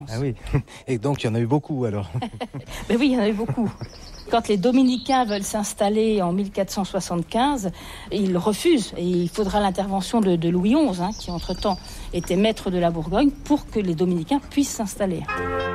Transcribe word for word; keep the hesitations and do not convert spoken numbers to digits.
Ah oui, et donc il y en a eu beaucoup alors. Ben oui, il y en a eu beaucoup. Quand les dominicains veulent s'installer en mille quatre cent soixante-quinze, ils refusent et il faudra l'intervention de, de Louis onze, hein, qui entre-temps était maître de la Bourgogne, pour que les dominicains puissent s'installer.